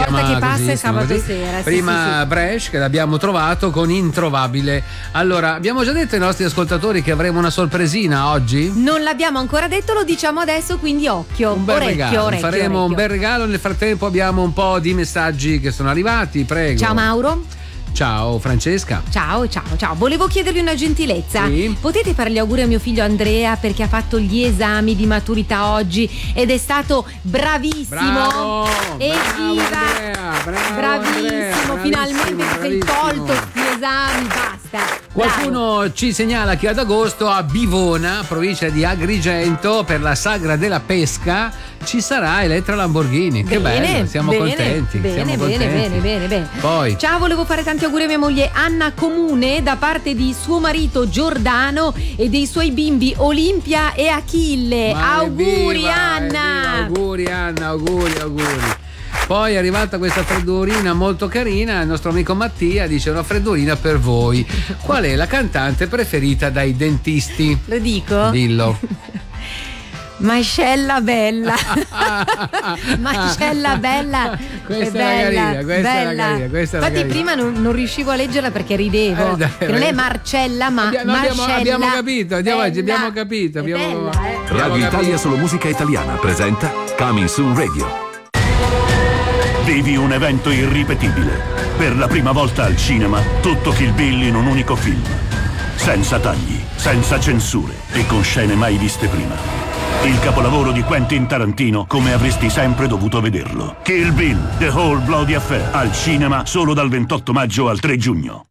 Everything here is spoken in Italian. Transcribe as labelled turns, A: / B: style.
A: volta che passa
B: così,
A: è sabato
B: così.
A: sera.
B: Prima
A: sì.
B: Bresh, che l'abbiamo trovato con Introvabile. Allora, abbiamo già detto ai nostri ascoltatori che avremo una sorpresina oggi?
A: Non l'abbiamo ancora detto, lo diciamo adesso, quindi occhio.
B: Un bel regalo.
A: Orecchio.
B: Faremo un bel regalo. Nel frattempo abbiamo un po' di messaggi che sono arrivati, prego.
A: Ciao Mauro.
B: Ciao Francesca.
A: Ciao. Volevo chiedervi una gentilezza.
B: Sì?
A: Potete fare gli auguri a mio figlio Andrea perché ha fatto gli esami di maturità oggi ed è stato bravissimo.
B: Bravo,
A: Evviva!
B: Andrea, bravo
A: Bravissimo,
B: Andrea,
A: finalmente ti sei
B: bravissimo.
A: tolto gli esami, basta.
B: Qualcuno ci segnala che ad agosto a Bivona, provincia di Agrigento, per la sagra della pesca ci sarà Elettra Lamborghini. Che bello, siamo contenti.
A: Bene.
B: Poi
A: Ciao, volevo fare tanti auguri a mia moglie Anna Comune da parte di suo marito Giordano e dei suoi bimbi Olimpia e Achille. Auguri
B: evviva,
A: Anna.
B: Auguri Anna, auguri. Poi è arrivata questa freddurina molto carina, il nostro amico Mattia dice: una freddurina per voi. Qual è la cantante preferita dai dentisti?
A: Lo dico?
B: Dillo.
A: Mascella bella. Mascella bella.
B: Questa è la carina.
A: Infatti prima non riuscivo a leggerla perché ridevo. Che non è Marcella, ma Mascella.
B: Abbiamo capito.
C: Radio Italia Solo Musica Italiana presenta Coming Soon Radio.
D: Vivi un evento irripetibile. Per la prima volta al cinema, tutto Kill Bill in un unico film. Senza tagli, senza censure e con scene mai viste prima. Il capolavoro di Quentin Tarantino come avresti sempre dovuto vederlo. Kill Bill, The Whole Bloody Affair, al cinema solo dal 28 maggio al 3 giugno.